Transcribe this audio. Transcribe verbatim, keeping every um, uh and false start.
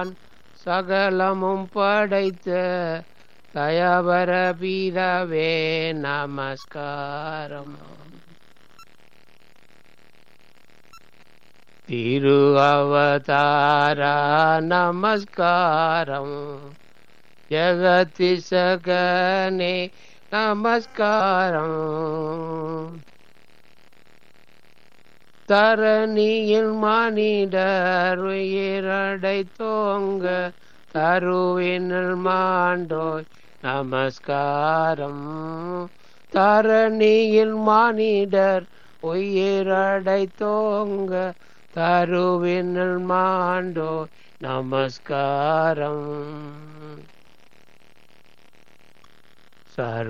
படைத்தான் சகலமும் படைத்த தயாபர பிதாவே நமஸ்காரம். திரு அவதாரா நமஸ்காரம். ஜகதிசகனே நமஸ்காரம். தரணியில் மானிடர் உயிரடை தோங்க தருவினில் மாண்டோய் நமஸ்காரம். தரணியில் மானிடர் உயிரடை தோங்க தருவினில் மாண்டோய் நமஸ்காரம். சர்வ